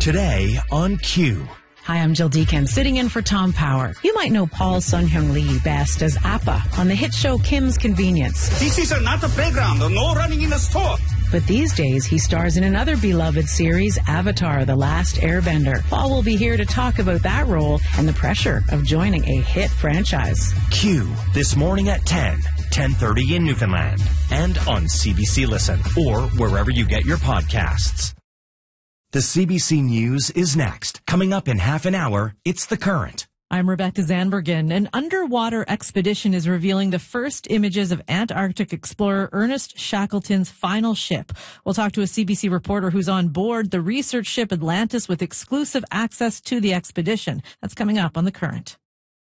Today on Q. Hi, I'm Jill Deacon, sitting in for Tom Power. You might know Paul Sun-Hyung Lee best as Appa on the hit show Kim's Convenience. This is not a playground, no running in the store. But these days, he stars in another beloved series, Avatar: The Last Airbender. Paul will be here to talk about that role and the pressure of joining a hit franchise. Q, this morning at 10:30 in Newfoundland, and on CBC Listen, or wherever you get your podcasts. The CBC News is next. Coming up in half an hour, it's The Current. I'm Rebecca Zanbergen. An underwater expedition is revealing the first images of Antarctic explorer Ernest Shackleton's final ship. We'll talk to a CBC reporter who's on board the research ship Atlantis with exclusive access to the expedition. That's coming up on The Current.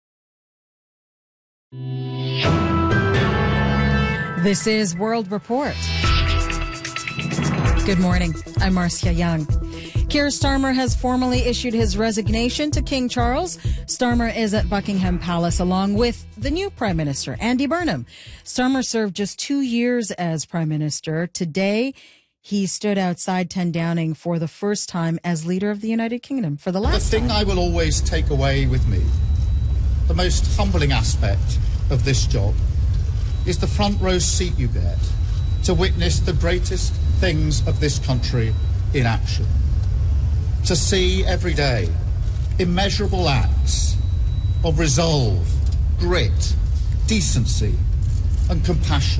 This is World Report. Good morning. I'm Marcia Young. Keir Starmer has formally issued his resignation to King Charles. Starmer is at Buckingham Palace along with the new Prime Minister, Andy Burnham. Starmer served just 2 years as Prime Minister. Today, he stood outside 10 Downing for the first time as leader of the United Kingdom for the last time. The thing I will always take away with me, the most humbling aspect of this job, is the front row seat you get to witness the greatest things of this country in action. To see every day immeasurable acts of resolve, grit, decency and compassion.